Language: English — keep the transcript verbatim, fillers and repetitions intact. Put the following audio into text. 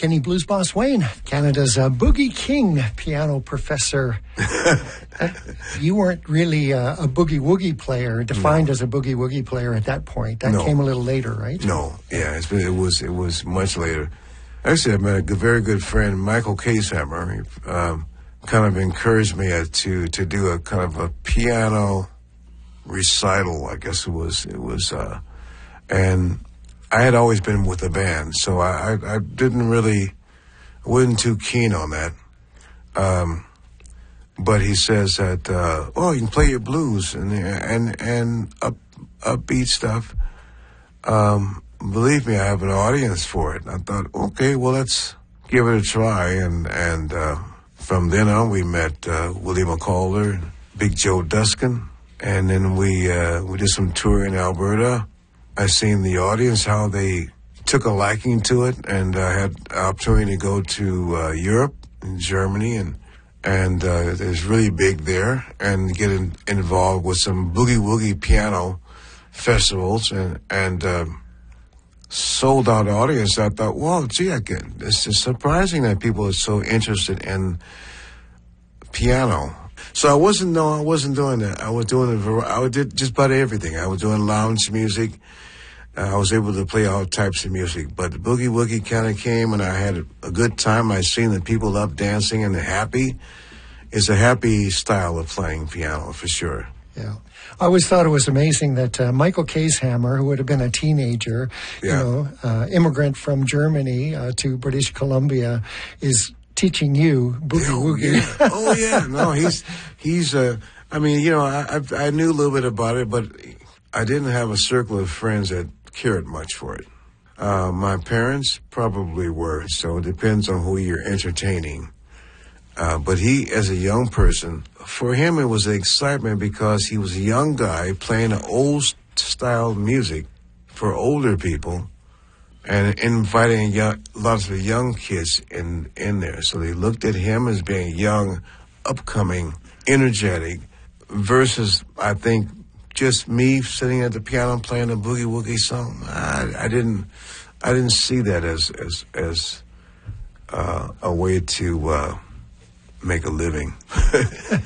Kenny Blues Boss Wayne, Canada's uh, Boogie King piano professor. uh, you weren't really uh, a boogie-woogie player, defined no. as a boogie-woogie player at that point. That no. came a little later, right? No, yeah, it's been, it was it was much later. Actually, I met a good, very good friend, Michael Casehammer. He um, kind of encouraged me uh, to to do a kind of a piano recital, I guess it was. It was, uh, and I had always been with a band, so I, I, I didn't really, wasn't too keen on that. Um, but he says that, uh, oh, you can play your blues and and and up upbeat stuff. Um, believe me, I have an audience for it. And I thought, okay, well, let's give it a try. And and uh, from then on, we met uh, Willie McCalder, Big Joe Duskin, and then we uh, we did some tour in Alberta. I seen the audience, how they took a liking to it, and I had the opportunity to go to uh, Europe, in Germany, and and uh, it's really big there, and get in, involved with some boogie-woogie piano festivals, and and um, sold out audience. I thought, well, gee, I get, it's just surprising that people are so interested in piano. So I wasn't no, I wasn't doing that. I was doing a, I did just about everything. I was doing lounge music. Uh, I was able to play all types of music, but the boogie woogie kind of came, and I had a, a good time. I seen that people love dancing and they're happy. It's a happy style of playing piano for sure. Yeah. I always thought it was amazing that uh, Michael Casehammer, who would have been a teenager, yeah. you know, uh, immigrant from Germany uh, to British Columbia, is teaching you boogie oh, woogie. Yeah. Oh yeah, no, he's he's. Uh, I mean, you know, I I've, I knew a little bit about it, but I didn't have a circle of friends that cared much for it. Uh, my parents probably were, so it depends on who you're entertaining. Uh, but he, as a young person, for him it was excitement because he was a young guy playing old style music for older people and inviting young, lots of young kids in, in there. So they looked at him as being young, upcoming, energetic, versus, I think, just me sitting at the piano playing a boogie woogie song. I, I didn't, I didn't see that as as as uh, a way to uh, make a living.